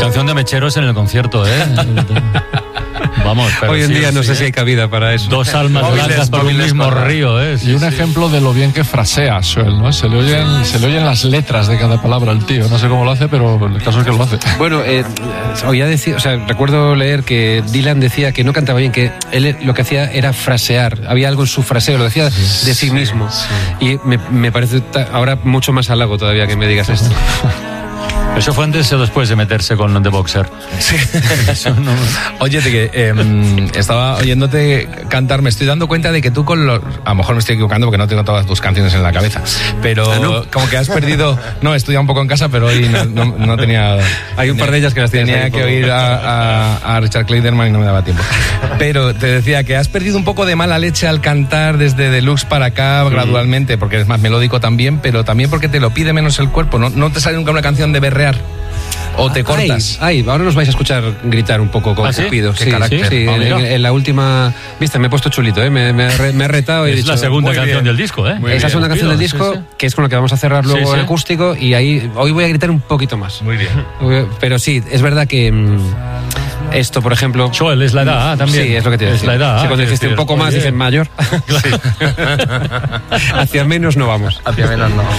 canción de mecheros en el concierto, ¿eh? Vamos, pero hoy en día no sé si hay cabida para eso. Dos almas blancas por un mismo río, ¿eh? Sí, y un ejemplo de lo bien que frasea Joel, ¿no? Se le oyen las letras de cada palabra al tío. No sé cómo lo hace, pero el caso es que lo hace. Bueno, recuerdo leer que Dylan decía que no cantaba bien, que él lo que hacía era frasear. Había algo en su fraseo, lo decía de sí mismo. Sí. Y me parece ahora mucho más halago todavía que me digas esto. ¿Eso fue antes o después de meterse con The Boxer? Sí. Oye, estaba oyéndote cantar, me estoy dando cuenta de que tú a lo mejor me estoy equivocando porque no tengo todas tus canciones en la cabeza, pero como que has perdido... No, he estudiado un poco en casa, pero hoy no tenía... Hay un par de ellas que las tenía que oír a Richard Clayderman y no me daba tiempo. Pero te decía que has perdido un poco de mala leche al cantar desde Deluxe para acá gradualmente, porque eres más melódico también, pero también porque te lo pide menos el cuerpo. No te sale nunca una canción de berrear. ¿O te cortas? Ahora nos vais a escuchar gritar un poco con Cupido. ¿Sí? Sí, en la última... Viste, me he puesto chulito, ¿eh? Me he retado y he dicho... Es la segunda canción del disco, ¿eh? Esa es una canción del disco, que es con la que vamos a cerrar luego el acústico, y hoy voy a gritar un poquito más. Muy bien. Pero sí, es verdad que... esto, por ejemplo... Joel, es la edad también. Sí, es lo que te decía. Es la edad. Sí, cuando dijiste un poco más, dicen mayor. Sí. Hacia menos no vamos. Hacia menos no.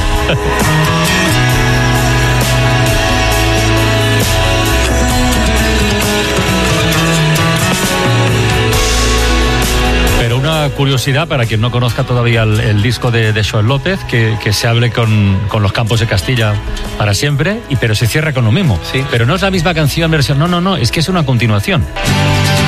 Una curiosidad para quien no conozca todavía el disco de Joel López, que se hable con los Campos de Castilla para siempre, pero se cierra con lo mismo. Sí. Pero no es la misma canción, versión. No, es que es una continuación.